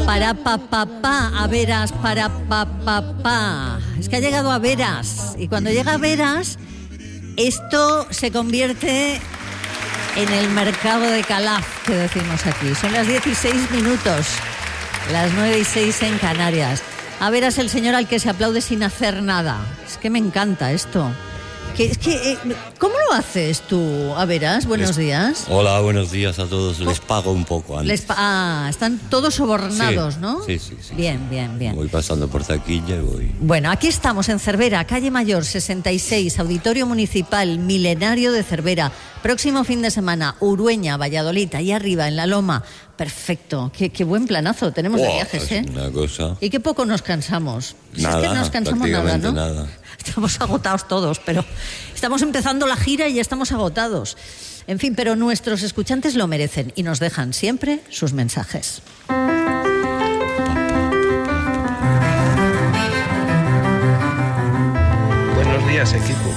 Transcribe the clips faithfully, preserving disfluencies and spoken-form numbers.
Para pa pa pa, a veras, para pa pa pa. Es que ha llegado a veras. Y cuando llega a veras, esto se convierte en el mercado de Calaf, que decimos aquí. Son las dieciséis minutos, las nueve y seis en Canarias. A veras el señor al que se aplaude sin hacer nada. Es que me encanta esto. Que, es que, eh, ¿cómo lo haces tú, a veras? Buenos Les... días. Hola, buenos días a todos. Les pago un poco antes. Les pa... Ah, están todos sobornados, sí, ¿no? Sí, sí, sí. Bien, bien, bien. Voy pasando por Taquilla y voy... Bueno, aquí estamos en Cervera, calle Mayor sesenta y seis, Auditorio Municipal Milenario de Cervera. Próximo fin de semana, Urueña, Valladolid, ahí arriba, en la Loma. Perfecto, qué, qué buen planazo tenemos de oh, viajes, ¿eh? Una cosa... Y qué poco nos cansamos. Nada, es que no nos cansamos nada, ¿no? nada. Estamos agotados todos, pero estamos empezando la gira y ya estamos agotados. En fin, pero nuestros escuchantes lo merecen y nos dejan siempre sus mensajes. Buenos días, equipo.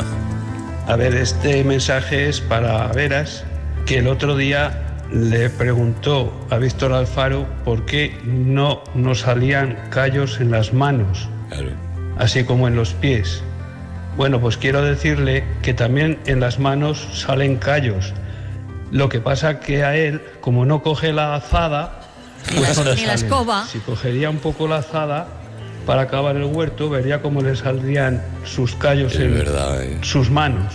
A ver, este mensaje es para Veras, que el otro día le preguntó a Víctor Alfaro por qué no nos salían callos en las manos, Claro. así como en los pies. Bueno, pues quiero decirle que también en las manos salen callos. Lo que pasa que a él, como no coge la azada, Ni pues la, no le ni la salen. escoba. Si cogería un poco la azada para acabar el huerto, vería cómo le saldrían sus callos Es en verdad, ¿eh? sus manos.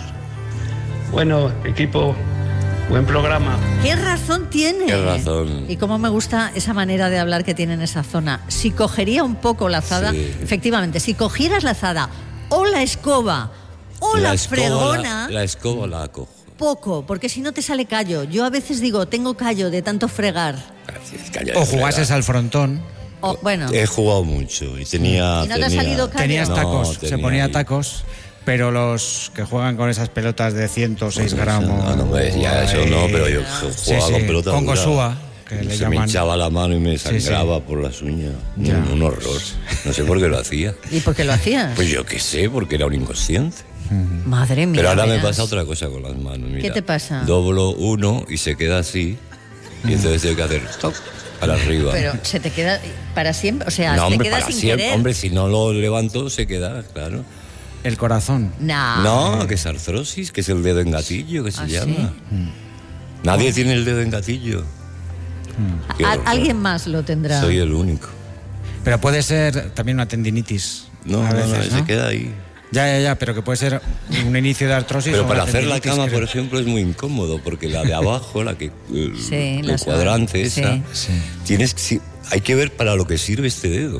Bueno, equipo, buen programa. ¿Qué razón tiene? Qué razón. Y cómo me gusta esa manera de hablar que tiene en esa zona. Si cogería un poco la azada, Sí. efectivamente, si cogieras la azada o la escoba o la, escoba, fregona, La, la escoba la cojo. poco, porque si no te sale callo. Yo a veces digo, tengo callo de tanto fregar. Así es, calla, O es jugases verdad. al frontón. O, bueno, He jugado mucho y tenía... ¿Y no te ha tenía- salido callo? Tenías No, tacos, se tenía ponía ahí. tacos, pero los que juegan con esas pelotas de ciento seis gramos. No, no, pues ya eso no, pero yo Sí, jugaba sí, con pelota con dura. Gosúa, que Y le se me llaman. hinchaba la mano y me Sí, sí. sangraba por las uñas. Ya. Un, un horror. No sé por qué lo hacía. ¿y por qué lo hacías? Pues yo qué sé, porque era un inconsciente. Madre mía. Pero ahora me verás. pasa otra cosa con las manos. Mira, ¿Qué te pasa? Doblo uno y se queda así. Y entonces tengo que hacer toc para arriba. Pero se te queda para siempre, o sea, no, te hombre, queda para sin siempre. querer. Hombre, si no lo levanto, se queda, claro. El corazón. No. No, que es artrosis, que es el dedo en gatillo, que se ¿Ah, llama. sí? Nadie tiene el dedo en gatillo. Qué A- horror. alguien más lo tendrá. Soy el único. Pero puede ser también una tendinitis. No, a no, veces, no, ¿no? se queda ahí. Ya, ya, ya, pero que puede ser un inicio de artrosis. Pero o para una hacer la tendinitis, cama, creo. por ejemplo, es muy incómodo, porque la de abajo, la que el, Sí, el la cuadrante suave, esa, sí. tienes que- sí, hay que ver para lo que sirve este dedo.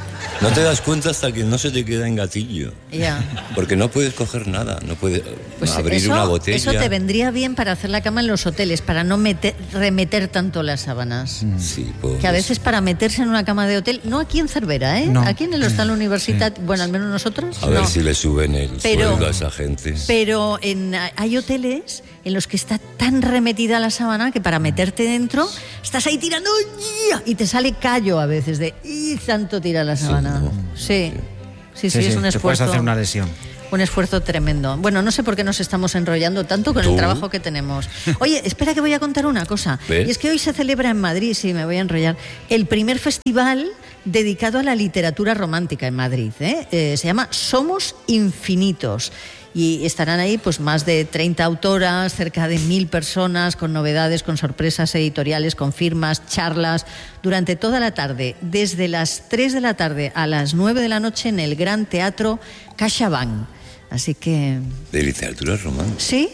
No te das cuenta hasta que no se te queda en gatillo. Ya. Porque no puedes coger nada, no puedes Pues abrir eso, una botella. eso te vendría bien para hacer la cama en los hoteles, para no meter, remeter tanto las sábanas. Sí, pues, Que a veces para meterse en una cama de hotel, no aquí en Cervera, ¿eh? No. Aquí en el Hostal Universitat, bueno, al menos nosotros, a ver no. si le suben el Pero- sueldo a esa gente. Pero en, hay hoteles en los que está tan remetida la sábana que para meterte dentro estás ahí tirando ¡ya! Y te sale callo a veces de ¡y! Tanto tira la sábana. ¿no? Sí, sí, sí, Sí, es sí, un te puedes esfuerzo. hacer una lesión. Un esfuerzo tremendo. Bueno, no sé por qué nos estamos enrollando tanto con ¿Tú? el trabajo que tenemos. Oye, espera que voy a contar una cosa. ¿Ves? Y es que hoy se celebra en Madrid, sí, me voy a enrollar, el primer festival dedicado a la literatura romántica en Madrid. ¿eh? Eh, se llama Somos Infinitos. Y estarán ahí pues más de treinta autoras, cerca de mil personas, con novedades, con sorpresas editoriales, con firmas, charlas, durante toda la tarde, desde las tres de la tarde a las nueve de la noche en el Gran Teatro CaixaBank. Así que, De literatura romántica. sí,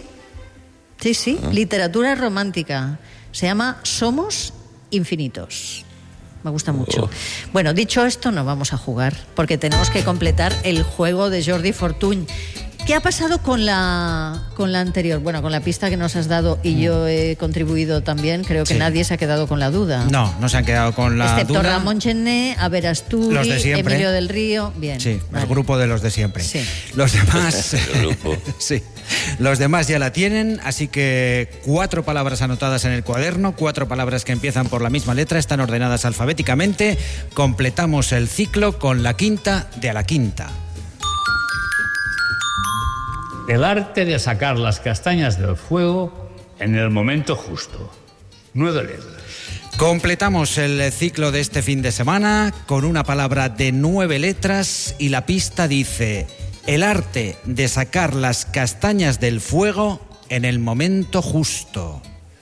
sí, sí, Ah. literatura romántica. Se llama Somos Infinitos. Me gusta mucho. Oh. Bueno, dicho esto, no vamos a jugar, porque tenemos que completar el juego de Jordi Fortuny. ¿Qué ha pasado con la, con la anterior? Bueno, con la pista que nos has dado y yo he contribuido también. Creo que Sí. nadie se ha quedado con la duda. No, no se han quedado con la Excepto duda. Ramón Chené, Averasturi, Los de siempre. Emilio del Río. Bien. Sí, vale. el grupo de los de siempre. Sí. Los demás. El grupo. Sí. Los demás ya la tienen, así que cuatro palabras anotadas en el cuaderno, cuatro palabras que empiezan por la misma letra, están ordenadas alfabéticamente. Completamos el ciclo con la quinta de a la quinta. El arte de sacar las castañas del fuego en el momento justo. Nueve letras. Completamos el ciclo de este fin de semana con una palabra de nueve letras y la pista dice: el arte de sacar las castañas del fuego en el momento justo.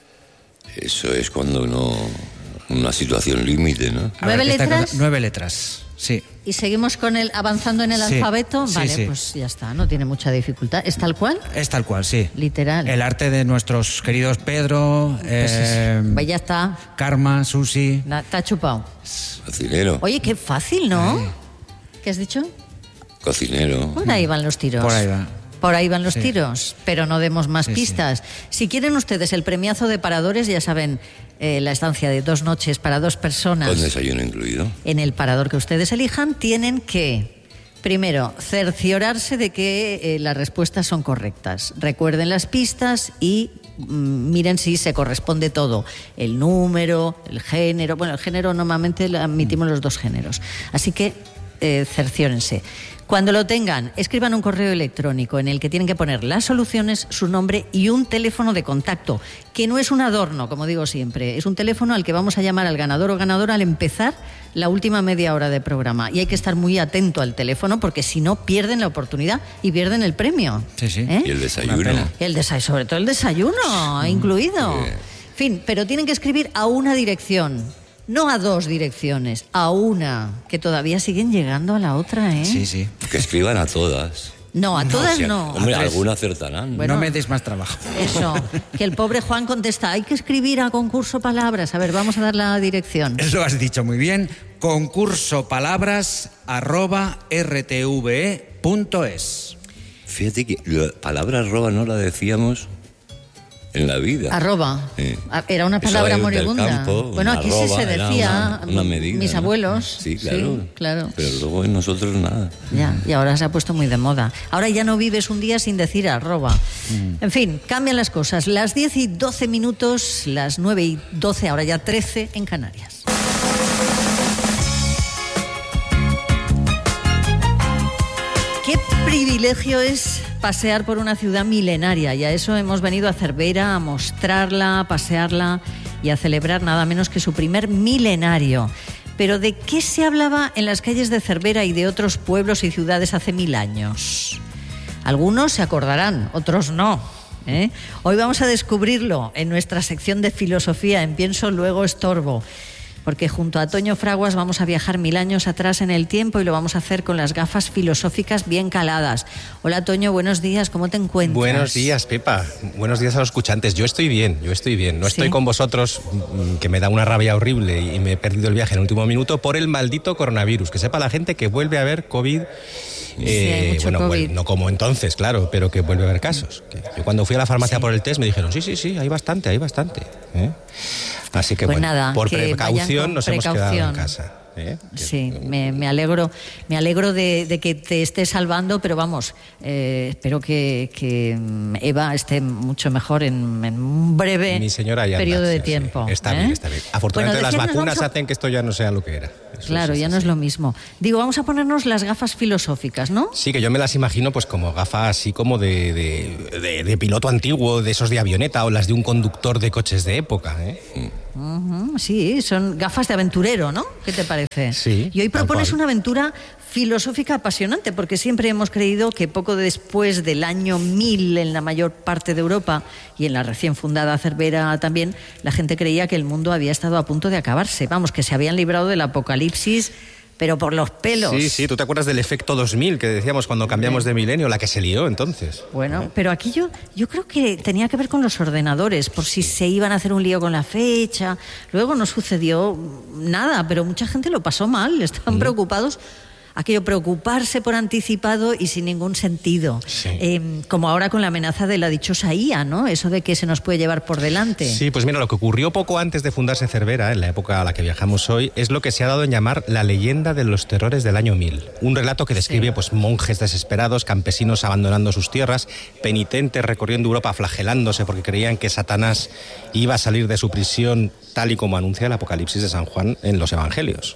Eso es cuando uno... una situación límite, ¿no? ¿Nueve letras? Con, nueve letras, sí. ¿Y seguimos con el avanzando en el sí, alfabeto? Sí, vale, sí. Pues ya está, no tiene mucha dificultad. ¿Es tal cual? Es tal cual, sí. Literal. El arte de nuestros queridos Pedro, Pues, eh, pues ya está. Karma, Susi. Na- Te ha chupado. Cocinero. Oye, qué fácil, ¿no? Ay. ¿Qué has dicho? Cocinero. Por ahí van los tiros. Por ahí va. Por ahí van los Sí. tiros, pero no demos más Sí, pistas. Si quieren ustedes el premiazo de paradores, ya saben, eh, la estancia de dos noches para dos personas Con desayuno incluido. en el parador que ustedes elijan, tienen que, primero, cerciorarse de que eh, las respuestas son correctas. Recuerden las pistas y mm, miren si se corresponde todo. El número, el género. Bueno, el género normalmente lo admitimos los dos géneros. Así que eh, cerciórense. Cuando lo tengan, escriban un correo electrónico en el que tienen que poner las soluciones, su nombre y un teléfono de contacto, que no es un adorno, como digo siempre, es un teléfono al que vamos a llamar al ganador o ganadora al empezar la última media hora de programa. Y hay que estar muy atento al teléfono porque si no pierden la oportunidad y pierden el premio. Sí, sí. ¿Eh? Y el Una desayuno. pena. El desayuno, sobre todo el desayuno, incluido. Bien. En fin, pero tienen que escribir a una dirección. No a dos direcciones, a una, que todavía siguen llegando a la otra, ¿eh? Sí, sí. Que escriban a todas. No, a todas O sea, no. Hombre, A tres. alguna acertarán. Bueno. No me des más trabajo. Eso, que el pobre Juan contesta, hay que escribir a concurso palabras. A ver, vamos a dar la dirección. Eso has dicho muy bien. Concurso palabras arroba rtve punto es. Fíjate que la palabra arroba no la decíamos en la vida. Arroba. Sí. Ah, Era una Eso palabra del moribunda. campo, Bueno, una aquí sí arroba, se era decía, una, una medida, mis ¿no? abuelos. Sí, claro. Sí, claro. Pero luego en nosotros nada. Ya, y ahora se ha puesto muy de moda. Ahora ya no vives un día sin decir arroba. En fin, cambian las cosas. Las diez y doce minutos, las nueve y doce, ahora ya trece en Canarias. Qué privilegio es pasear por una ciudad milenaria, y a eso hemos venido a Cervera, a mostrarla, a pasearla y a celebrar nada menos que su primer milenario. Pero ¿de qué se hablaba en las calles de Cervera y de otros pueblos y ciudades hace mil años? Algunos se acordarán, otros no, ¿eh? Hoy vamos a descubrirlo en nuestra sección de filosofía en Pienso Luego Estorbo, porque junto a Toño Fraguas vamos a viajar mil años atrás en el tiempo y lo vamos a hacer con las gafas filosóficas bien caladas. Hola Toño, buenos días, ¿cómo te encuentras? Buenos días, Pepa. Buenos días a los escuchantes. Yo estoy bien, yo estoy bien. No estoy Sí. con vosotros, que me da una rabia horrible y me he perdido el viaje en el último minuto por el maldito coronavirus. Que sepa la gente que vuelve a haber COVID. hay mucho bueno, COVID. bueno, no como entonces, claro, pero que vuelve a haber casos. Que yo cuando fui a la farmacia Sí. por el test me dijeron, sí, sí, sí, hay bastante, hay bastante. ¿eh? Así que Pues bueno, nada, por que vayan precaución con nos hemos quedado precaución. en casa. ¿eh? Sí, me, me alegro, me alegro de, de que te estés salvando, pero vamos, eh, espero que, que Eva esté mucho mejor en, en un breve Mi señora ya periodo anda, de sí, sí. tiempo. Está ¿eh? bien, está bien. Afortunadamente Bueno, las decías, nos vacunas vamos a- hacen que esto ya no sea lo que era. Eso Claro, sí, ya sí, no es sí. lo mismo. Digo, vamos a ponernos las gafas filosóficas, ¿no? Sí, que yo me las imagino pues como gafas así como de, de, de- de piloto antiguo, de esos de avioneta o las de un conductor de coches de época. ¿eh? Ujú, sí, son gafas de aventurero, ¿no? ¿Qué te parece? Sí, Y hoy tal propones cual. una aventura filosófica apasionante, porque siempre hemos creído que poco después del año mil en la mayor parte de Europa y en la recién fundada Cervera también, la gente creía que el mundo había estado a punto de acabarse. Vamos, que se habían librado del apocalipsis, pero por los pelos. Sí, sí, ¿tú te acuerdas del efecto dos mil que decíamos cuando cambiamos de milenio? La que se lió entonces. Bueno, pero aquí yo, yo creo que tenía que ver con los ordenadores, por si se iban a hacer un lío con la fecha. Luego no sucedió nada, pero mucha gente lo pasó mal, estaban preocupados. Aquello, preocuparse por anticipado y sin ningún sentido. Sí. Eh, como ahora con la amenaza de la dichosa I A, ¿no? Eso de que se nos puede llevar por delante. Sí, pues mira, lo que ocurrió poco antes de fundarse Cervera, en la época a la que viajamos hoy, es lo que se ha dado en llamar la leyenda de los terrores del año mil. Un relato que describe Sí. pues monjes desesperados, campesinos abandonando sus tierras, penitentes recorriendo Europa flagelándose porque creían que Satanás iba a salir de su prisión, tal y como anuncia el Apocalipsis de San Juan en los Evangelios.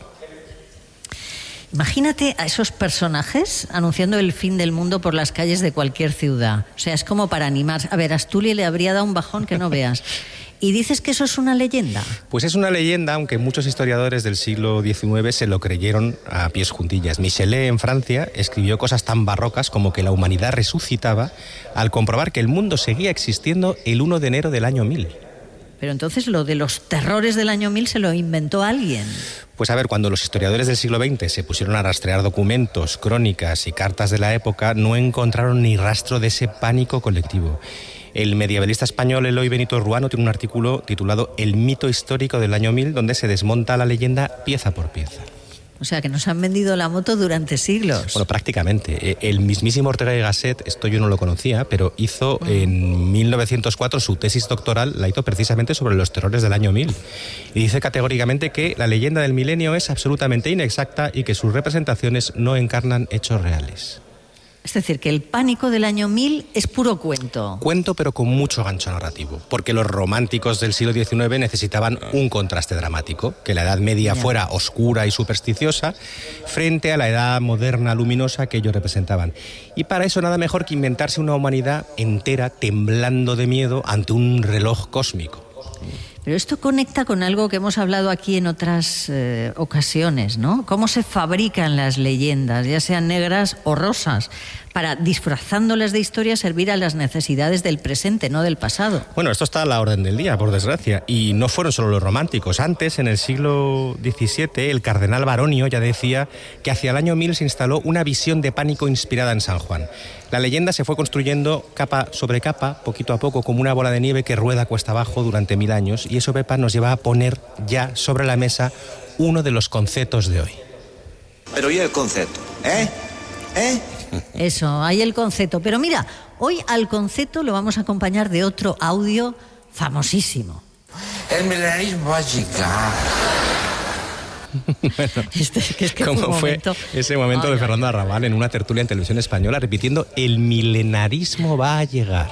Imagínate a esos personajes anunciando el fin del mundo por las calles de cualquier ciudad. O sea, es como para animar. A ver, a Asturias le habría dado un bajón que no veas. ¿Y dices que eso es una leyenda? Pues es una leyenda, aunque muchos historiadores del siglo diecinueve se lo creyeron a pies juntillas. Michelet, en Francia, escribió cosas tan barrocas como que la humanidad resucitaba al comprobar que el mundo seguía existiendo el primero de enero del año mil. Pero entonces lo de los terrores del año mil se lo inventó alguien. Pues a ver, cuando los historiadores del siglo veinte se pusieron a rastrear documentos, crónicas y cartas de la época, no encontraron ni rastro de ese pánico colectivo. El medievalista español Eloy Benito Ruano tiene un artículo titulado El mito histórico del año mil, donde se desmonta la leyenda pieza por pieza. O sea, que nos han vendido la moto durante siglos. Bueno, prácticamente. El mismísimo Ortega y Gasset, esto yo no lo conocía, pero hizo en mil novecientos cuatro su tesis doctoral, la hizo precisamente sobre los terrores del año mil. Y dice categóricamente que la leyenda del milenio es absolutamente inexacta y que sus representaciones no encarnan hechos reales. Es decir, que el pánico del año mil es puro cuento. Cuento, pero con mucho gancho narrativo, porque los románticos del siglo diecinueve necesitaban un contraste dramático, que la Edad Media yeah. fuera oscura y supersticiosa frente a la Edad Moderna luminosa que ellos representaban. Y para eso nada mejor que inventarse una humanidad entera temblando de miedo ante un reloj cósmico. Pero esto conecta con algo que hemos hablado aquí en otras eh, ocasiones, ¿no? Cómo se fabrican las leyendas, ya sean negras o rosas, para, disfrazándolas de historia, servir a las necesidades del presente, no del pasado. Bueno, esto está a la orden del día, por desgracia. Y no fueron solo los románticos. Antes, en el siglo diecisiete, el cardenal Baronio ya decía que hacia el año mil se instaló una visión de pánico inspirada en San Juan. La leyenda se fue construyendo capa sobre capa, poquito a poco, como una bola de nieve que rueda cuesta abajo durante mil años. Y eso, Pepa, nos lleva a poner ya sobre la mesa uno de los conceptos de hoy. Pero ¿y el concepto? ¿Eh? ¿Eh? Eso, hay el concepto. Pero mira, hoy al concepto lo vamos a acompañar de otro audio famosísimo. El milenarismo va a llegar. Bueno, este, que es que ¿cómo fue, fue momento... ese momento ay, de Fernando Arrabal en una tertulia en Televisión Española repitiendo el milenarismo va a llegar?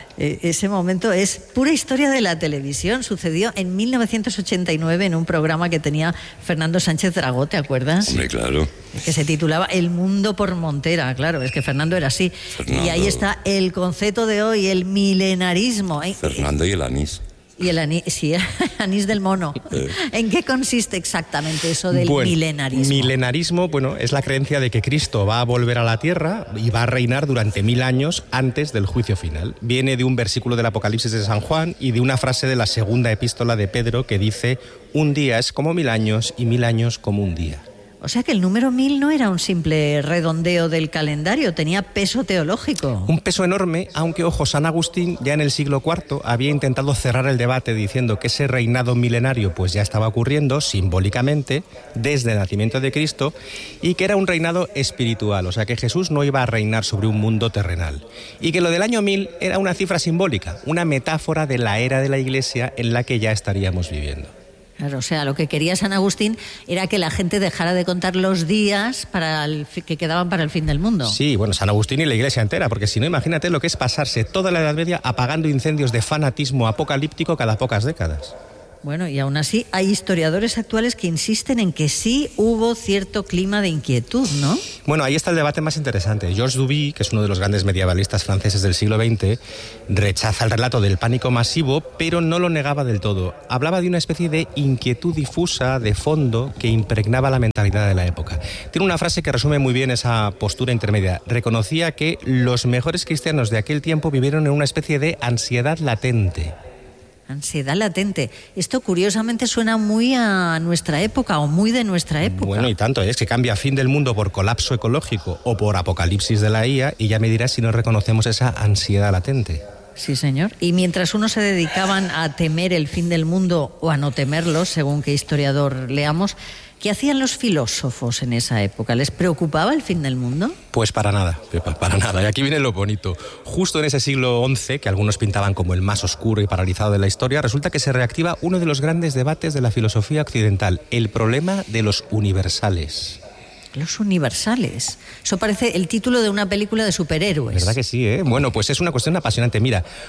Ese momento es pura historia de la televisión. Sucedió en mil novecientos ochenta y nueve en un programa que tenía Fernando Sánchez Dragó, ¿te acuerdas? Hombre, claro. Que se titulaba El mundo por Montera, claro, es que Fernando era así. Fernando. Y ahí está el concepto de hoy, el milenarismo. Fernando y el anís. Y el anís, sí, el anís del mono. Eh. ¿En qué consiste exactamente eso del bueno, milenarismo? Milenarismo, bueno, es la creencia de que Cristo va a volver a la tierra y va a reinar durante mil años antes del juicio final. Viene de un versículo del Apocalipsis de San Juan y de una frase de la segunda epístola de Pedro que dice: un día es como mil años y mil años como un día. O sea que el número mil no era un simple redondeo del calendario, tenía peso teológico. Un peso enorme, aunque, ojo, San Agustín ya en el siglo cuarto había intentado cerrar el debate diciendo que ese reinado milenario pues ya estaba ocurriendo simbólicamente desde el nacimiento de Cristo y que era un reinado espiritual, o sea que Jesús no iba a reinar sobre un mundo terrenal. Y que lo del año mil era una cifra simbólica, una metáfora de la era de la Iglesia en la que ya estaríamos viviendo. Claro, o sea, lo que quería San Agustín era que la gente dejara de contar los días para el, que quedaban para el fin del mundo. Sí, bueno, San Agustín y la Iglesia entera, porque si no, imagínate lo que es pasarse toda la Edad Media apagando incendios de fanatismo apocalíptico cada pocas décadas. Bueno, y aún así hay historiadores actuales que insisten en que sí hubo cierto clima de inquietud, ¿no? Bueno, ahí está el debate más interesante. Georges Duby, que es uno de los grandes medievalistas franceses del siglo veinte, rechaza el relato del pánico masivo, pero no lo negaba del todo. Hablaba de una especie de inquietud difusa, de fondo, que impregnaba la mentalidad de la época. Tiene una frase que resume muy bien esa postura intermedia. Reconocía que los mejores cristianos de aquel tiempo vivieron en una especie de ansiedad latente. Ansiedad latente. Esto curiosamente suena muy a nuestra época o muy de nuestra época. Bueno, y tanto, es que cambia fin del mundo por colapso ecológico o por apocalipsis de la I A y ya me dirás si no reconocemos esa ansiedad latente. Sí, señor. Y mientras unos se dedicaban a temer el fin del mundo o a no temerlo, según qué historiador leamos, ¿qué hacían los filósofos en esa época? ¿Les preocupaba el fin del mundo? Pues para nada, Pepa, para nada. Y aquí viene lo bonito. Justo en ese siglo once, que algunos pintaban como el más oscuro y paralizado de la historia, resulta que se reactiva uno de los grandes debates de la filosofía occidental, el problema de los universales. Los universales. Eso parece el título de una película de superhéroes. ¿Verdad que sí, eh? Bueno, pues es una cuestión apasionante. Mira,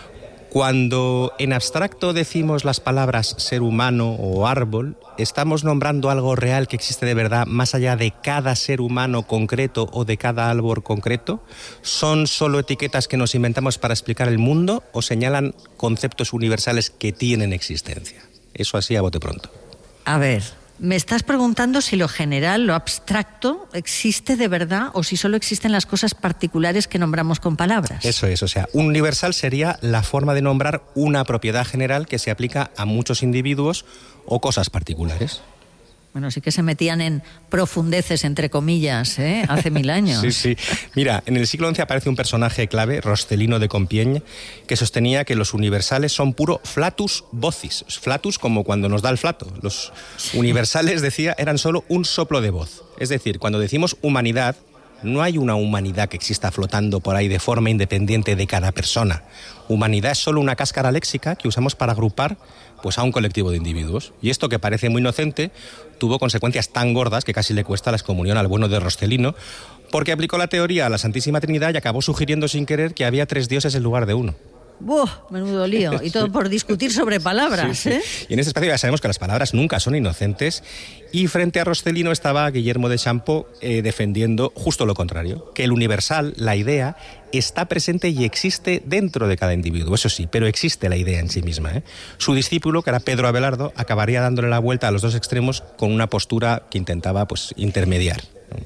Cuando en abstracto decimos las palabras ser humano o árbol, estamos nombrando algo real que existe de verdad más allá de cada ser humano concreto o de cada árbol concreto. ¿Son solo etiquetas que nos inventamos para explicar el mundo o señalan conceptos universales que tienen existencia? Eso así a bote pronto. A ver, me estás preguntando si lo general, lo abstracto, existe de verdad o si solo existen las cosas particulares que nombramos con palabras. Eso es, o sea, un universal sería la forma de nombrar una propiedad general que se aplica a muchos individuos o cosas particulares. Bueno, sí que se metían en profundeces, entre comillas, ¿eh? Hace mil años. Sí, sí. Mira, en el siglo once aparece un personaje clave, Roscelino de Compiègne, que sostenía que los universales son puro flatus vocis. Flatus como cuando nos da el flato. Los universales, decía, eran solo un soplo de voz. Es decir, cuando decimos humanidad, no hay una humanidad que exista flotando por ahí de forma independiente de cada persona. Humanidad es solo una cáscara léxica que usamos para agrupar pues, a un colectivo de individuos. Y esto, que parece muy inocente, tuvo consecuencias tan gordas que casi le cuesta la excomunión al bueno de Roscelino, porque aplicó la teoría a la Santísima Trinidad y acabó sugiriendo sin querer que había tres dioses en lugar de uno. ¡Buah! Menudo lío. Y todo sí. por discutir sobre palabras, sí, sí. ¿eh? Y en ese espacio ya sabemos que las palabras nunca son inocentes. Y frente a Roscelino estaba Guillermo de Champeaux eh, defendiendo justo lo contrario. Que el universal, la idea, está presente y existe dentro de cada individuo. Eso sí, pero existe la idea en sí misma, ¿eh? Su discípulo, que era Pedro Abelardo, acabaría dándole la vuelta a los dos extremos con una postura que intentaba pues, intermediar.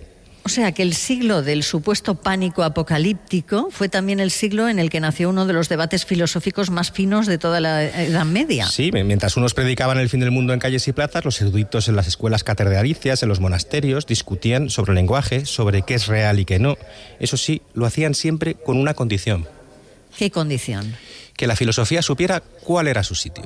O sea, que el siglo del supuesto pánico apocalíptico fue también el siglo en el que nació uno de los debates filosóficos más finos de toda la Edad Media. Sí, mientras unos predicaban el fin del mundo en calles y plazas, los eruditos en las escuelas catedralicias, en los monasterios, discutían sobre el lenguaje, sobre qué es real y qué no. Eso sí, lo hacían siempre con una condición. ¿Qué condición? Que la filosofía supiera cuál era su sitio.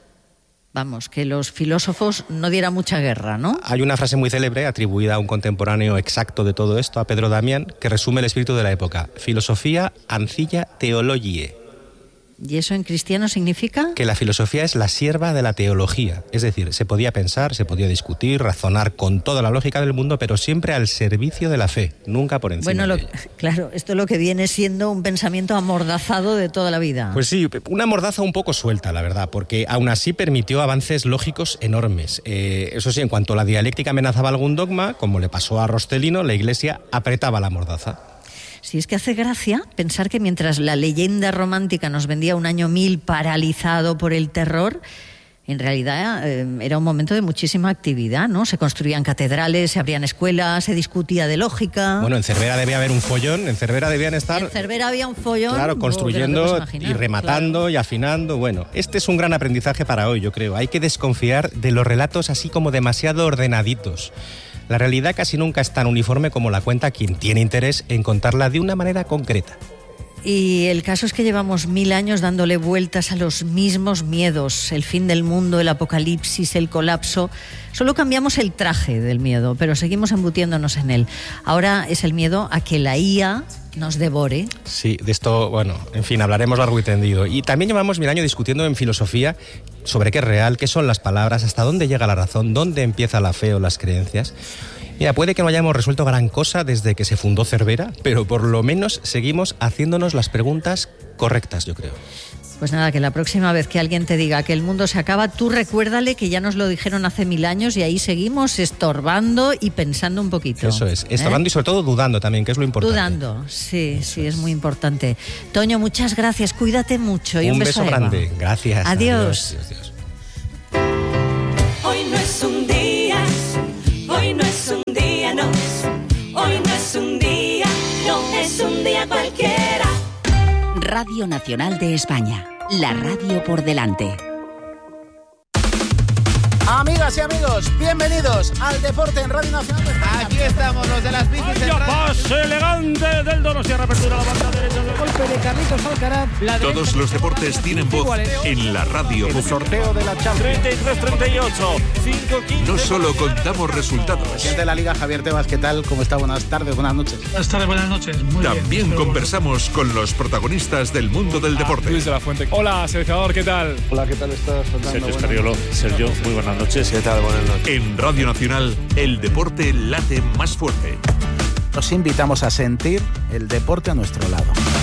Vamos, que los filósofos no dieran mucha guerra, ¿no? Hay una frase muy célebre atribuida a un contemporáneo exacto de todo esto, a Pedro Damián, que resume el espíritu de la época. Filosofía ancilla teologie. ¿Y eso en cristiano significa? Que la filosofía es la sierva de la teología. Es decir, se podía pensar, se podía discutir, razonar con toda la lógica del mundo, pero siempre al servicio de la fe, nunca por encima bueno, lo, de ella. Claro, esto es lo que viene siendo un pensamiento amordazado de toda la vida. Pues sí, una mordaza un poco suelta, la verdad, porque aún así permitió avances lógicos enormes. Eh, eso sí, en cuanto la dialéctica amenazaba algún dogma, como le pasó a Roscelino, la Iglesia apretaba la mordaza. Sí, es que hace gracia pensar que mientras la leyenda romántica nos vendía un año mil paralizado por el terror, en realidad eh, era un momento de muchísima actividad, ¿no? Se construían catedrales, se abrían escuelas, se discutía de lógica. Bueno, en Cervera debía haber un follón, en Cervera debían estar... En Cervera había un follón. Claro, construyendo imaginar, y rematando claro. y afinando. Bueno, este es un gran aprendizaje para hoy, yo creo. Hay que desconfiar de los relatos así como demasiado ordenaditos. La realidad casi nunca es tan uniforme como la cuenta quien tiene interés en contarla de una manera concreta. Y el caso es que llevamos mil años dándole vueltas a los mismos miedos, el fin del mundo, el apocalipsis, el colapso. Solo cambiamos el traje del miedo, pero seguimos embutiéndonos en él. Ahora es el miedo a que la I A nos devore. Sí, de esto, bueno, en fin, hablaremos largo y tendido. Y también llevamos mil años discutiendo en filosofía sobre qué es real, qué son las palabras, hasta dónde llega la razón, dónde empieza la fe o las creencias. Mira, puede que no hayamos resuelto gran cosa desde que se fundó Cervera, pero por lo menos seguimos haciéndonos las preguntas correctas, yo creo. Pues nada, que la próxima vez que alguien te diga que el mundo se acaba, tú recuérdale que ya nos lo dijeron hace mil años y ahí seguimos estorbando y pensando un poquito. Eso es, estorbando ¿eh? Y sobre todo dudando también, que es lo importante. Dudando, sí, Eso sí, es. es muy importante. Toño, muchas gracias, cuídate mucho y un, un beso, beso grande, gracias. Adiós. Adiós, adiós. Hoy no es un día, hoy no es un día, no es, hoy no es un día, no es un día cualquiera. Radio Nacional de España, la radio por delante. Amigas y amigos, bienvenidos al Deporte en Radio Nacional de España. Aquí estamos, los de las bicis. ¡Vaya pase elegante del Donostia! Reapertura la banda derecha del golpe de Carlitos Alcaraz. Todos los deportes tienen voz en la radio pública. El sorteo de la Champions. treinta y tres treinta y ocho, cinco quince. No solo contamos resultados. Presidente de la Liga, Javier Tebas, ¿qué tal? ¿Cómo está? Buenas tardes, buenas noches. Buenas tardes, buenas noches. Muy También bien. conversamos con los protagonistas del mundo del deporte. Luis de la Fuente. Hola, seleccionador, ¿qué tal? Hola, ¿qué tal estás, Fernando? Sergio Escariolo. Sergio, muy buenas noches. ¿Qué tal? Buenas noches. En Radio Nacional, el deporte late más fuerte. Nos invitamos a sentir el deporte a nuestro lado.